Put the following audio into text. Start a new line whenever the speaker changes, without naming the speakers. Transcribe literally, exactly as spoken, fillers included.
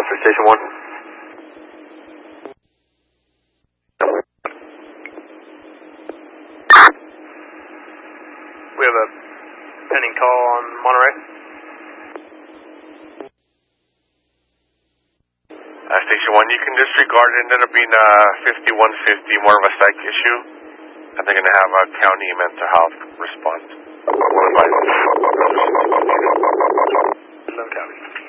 for Station one.
We have a pending call on Monterey.
Uh, Station one, you can disregard it. Ended up being uh, fifty-one fifty, more of a psych issue. And they're going to have a county mental health response.
No copy.